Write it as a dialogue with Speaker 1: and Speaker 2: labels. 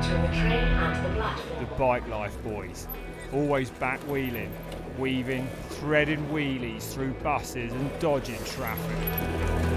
Speaker 1: entering the train and the platform.
Speaker 2: The bike life boys, always back wheeling, weaving, threading wheelies through buses and dodging traffic.